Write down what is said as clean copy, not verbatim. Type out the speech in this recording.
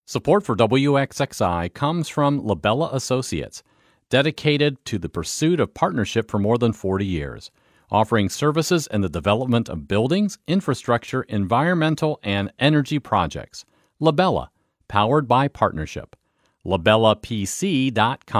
Support for WXXI comes from Labella Associates, dedicated to the pursuit of partnership for more than 40 years, offering services in the development of buildings, infrastructure, environmental, and energy projects. Labella, powered by partnership. LabellaPC.com